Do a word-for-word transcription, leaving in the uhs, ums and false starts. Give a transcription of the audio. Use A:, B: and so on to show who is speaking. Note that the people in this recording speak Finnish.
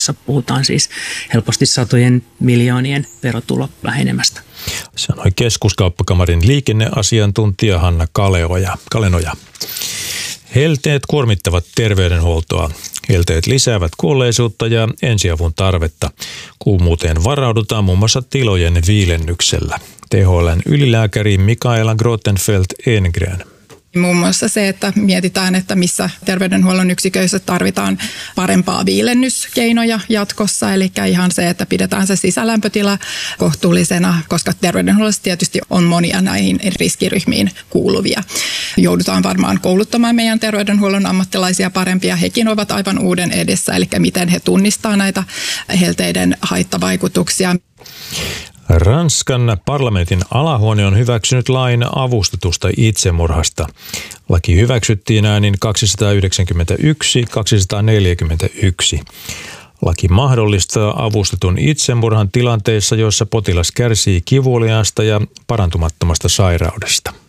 A: Puhutaan siis helposti satojen miljoonien verotulovähenemästä.
B: Sanoi Keskuskauppakamarin liikenneasiantuntija Hanna Kaleoja. Kalenoja. Helteet kuormittavat terveydenhuoltoa. Helteet lisäävät kuolleisuutta ja ensiavun tarvetta. Kuumuuteen varaudutaan muun muassa tilojen viilennyksellä. T H L:n ylilääkäri Mikaela Grottenfeldt-Engren.
C: Muun muassa se, että mietitään, että missä terveydenhuollon yksiköissä tarvitaan parempaa viilennyskeinoja jatkossa. Eli ihan se, että pidetään se sisälämpötila kohtuullisena, koska terveydenhuollossa tietysti on monia näihin riskiryhmiin kuuluvia. Joudutaan varmaan kouluttamaan meidän terveydenhuollon ammattilaisia parempia. Hekin ovat aivan uuden edessä, eli miten he tunnistaa näitä helteiden haittavaikutuksia.
B: Ranskan parlamentin alahuone on hyväksynyt lain avustetusta itsemurhasta. Laki hyväksyttiin äänin kaksisataayhdeksänkymmentäyksi kaksisataaneljäkymmentäyksi. Laki mahdollistaa avustetun itsemurhan tilanteissa, joissa potilas kärsii kivuliaasta ja parantumattomasta sairaudesta.